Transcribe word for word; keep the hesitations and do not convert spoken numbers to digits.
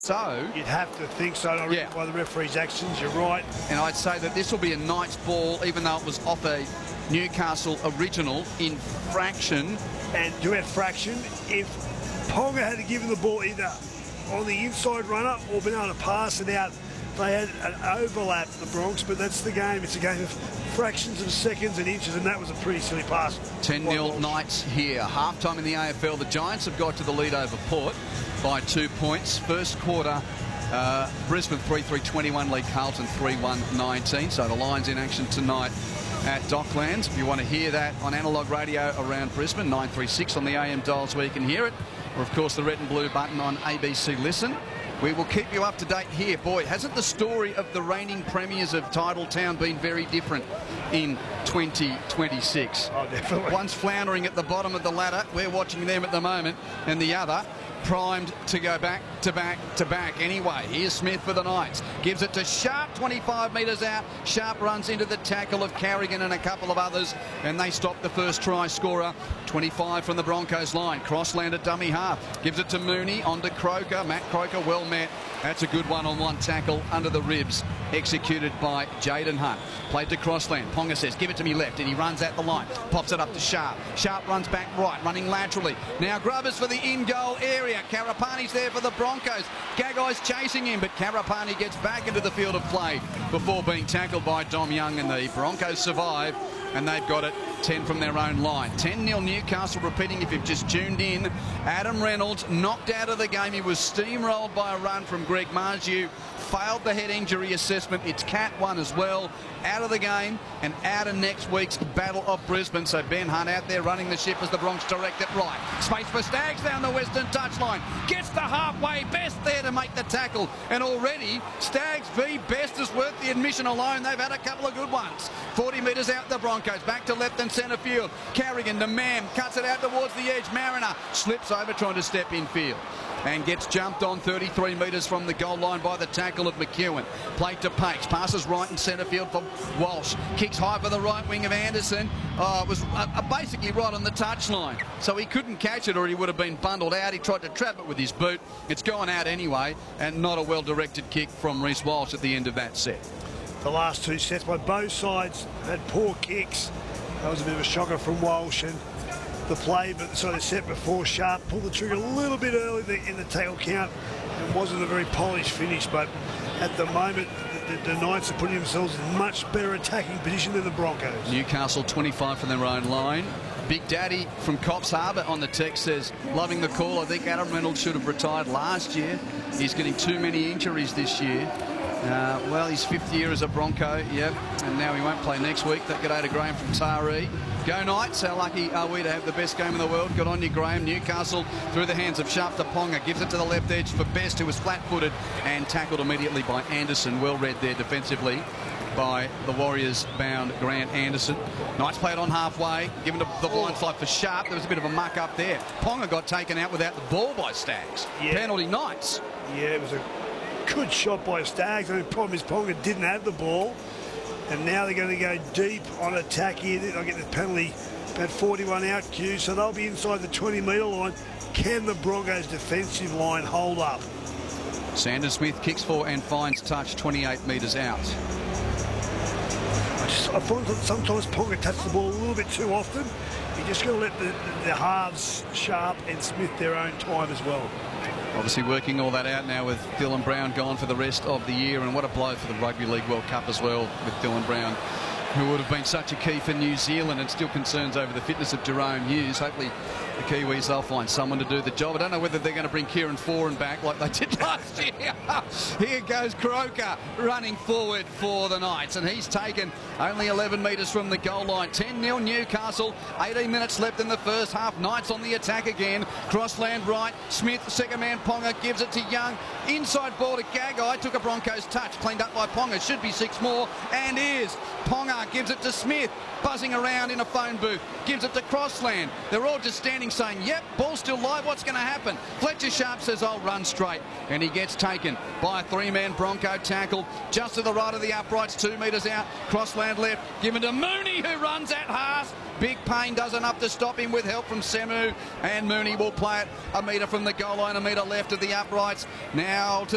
So you'd have to think so, not yeah. by the referee's actions. You're right. And I'd say that this will be a Knights ball, even though it was off a Newcastle original infraction. And to add fraction, if Ponga had to give him the ball either on the inside runner or been able to pass it out, they had an overlap, the Bronx, but that's the game. It's a game of fractions of seconds and inches, and that was a pretty silly pass. ten nil Knights here. Half-time in the A F L. The Giants have got to the lead over Port by two points. First quarter, uh, Brisbane three three twenty-one, lead Carlton three one nineteen. So the Lions in action tonight at Docklands. If you want to hear that on analogue radio around Brisbane, nine three six on the A M dials where you can hear it. Or, of course, the red and blue button on A B C Listen. We will keep you up to date here. Boy, hasn't the story of the reigning premiers of Titletown been very different in twenty twenty-six? Oh, definitely. One's floundering at the bottom of the ladder. We're watching them at the moment. And the other primed to go back to back to back. Anyway, here's Smith for the Knights. Gives it to Sharp, twenty-five metres out. Sharp runs into the tackle of Carrigan and a couple of others, and they stop the first try scorer. twenty-five from the Broncos line. Crossland at dummy half. Gives it to Mooney, on to Croker. Matt Croker well met. That's a good one-on-one tackle under the ribs, executed by Jaden Hunt. Played to Crossland. Ponga says, give it to me left, and he runs at the line. Pops it up to Sharp. Sharp runs back right, running laterally. Now Grubbers for the in-goal area. Karapani's there for the Broncos. Gagai's chasing him, but Karapani gets back into the field of play before being tackled by Dom Young, and the Broncos survive, and they've got it ten from their own line. ten nil Newcastle, repeating if you've just tuned in. Adam Reynolds knocked out of the game. He was steamrolled by a run from Greg Marju. Failed the head injury assessment. It's Cat one as well. Out of the game and out of next week's Battle of Brisbane. So Ben Hunt out there running the ship as the Bronx direct it right. Space for Staggs down the western touchline. Gets the halfway. Best there to make the tackle. And already Staggs v Best is worth the admission alone. They've had a couple of good ones. forty metres out the Broncos. Back to left and centre field. Carrigan to Mam. Cuts it out towards the edge. Mariner slips over trying to step in field and gets jumped on thirty-three metres from the goal line by the tackle of McEwen. Played to Pace. Passes right in centre field for Walsh. Kicks high for the right wing of Anderson. Oh, it was uh, uh, basically right on the touchline. So he couldn't catch it or he would have been bundled out. He tried to trap it with his boot. It's gone out anyway, and not a well-directed kick from Reece Walsh at the end of that set. The last two sets by both sides had poor kicks. That was a bit of a shocker from Walsh, and the play, but so they set before Sharp pulled the trigger a little bit early in the tackle count. It wasn't a very polished finish, but at the moment the, the, the Knights are putting themselves in a much better attacking position than the Broncos. Newcastle twenty-five from their own line. Big Daddy from Cops Harbour on the text says, loving the call. I think Adam Reynolds should have retired last year. He's getting too many injuries this year. Uh, well, his fifth year as a Bronco, yep, and now he won't play next week. That g'day to Graham from Taree. Go Knights, how lucky are we to have the best game in the world? Good on you, Graham. Newcastle through the hands of Sharp to Ponga. Gives it to the left edge for Best, who was flat-footed and tackled immediately by Anderson. Well read there defensively by the Warriors-bound Grant Anderson. Knights played on halfway, given to the blind side for Sharp. There was a bit of a muck up there. Ponga got taken out without the ball by Staggs. Yeah. Penalty Knights. Yeah, it was a good shot by Staggs. The problem is Ponga didn't have the ball, and now they're going to go deep on attack here. They'll get the penalty about forty-one out Q, so they'll be inside the twenty metre line. Can the Broncos defensive line hold up? Sanders Smith kicks for and finds touch twenty-eight metres out. I, just, I find that sometimes Ponga touches the ball a little bit too often. You just got to let the, the, the halves, Sharp and Smith, their own time as well. Obviously working all that out now with Dylan Brown gone for the rest of the year, and what a blow for the Rugby League World Cup as well with Dylan Brown, who would have been such a key for New Zealand, and still concerns over the fitness of Jerome Hughes. Hopefully the Kiwis, they'll find someone to do the job. I don't know whether they're going to bring Kieran Foran back like they did last year. Here goes Croker running forward for the Knights, and he's taken only eleven metres from the goal line. ten nil Newcastle, eighteen minutes left in the first half. Knights on the attack again. Crossland right. Smith, second man Ponga, gives it to Young. Inside ball to Gagai. Took a Broncos touch. Cleaned up by Ponga. Should be six more, and is. Ponga gives it to Smith. Buzzing around in a phone booth. Gives it to Crossland. They're all just standing saying, yep, ball's still live. What's going to happen? Fletcher Sharp says, I'll run straight. And he gets taken by a three-man Bronco tackle. Just to the right of the uprights, two metres out. Crossland left. Given to Mooney, who runs at Haas. Big Payne does enough to stop him with help from Semu. And Mooney will play it a metre from the goal line, a metre left of the uprights. Now to